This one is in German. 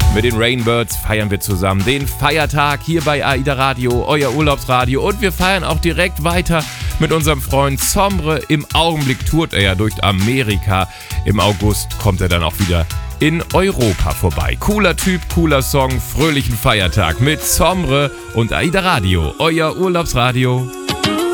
Mit den Rainbirds feiern wir zusammen den Feiertag hier bei AIDA Radio, euer Urlaubsradio. Und wir feiern auch direkt weiter mit unserem Freund Sombre. Im Augenblick tourt er ja durch Amerika. Im August kommt er dann auch wieder in Europa vorbei. Cooler Typ, cooler Song, fröhlichen Feiertag mit Sombre und AIDA Radio, euer Urlaubsradio.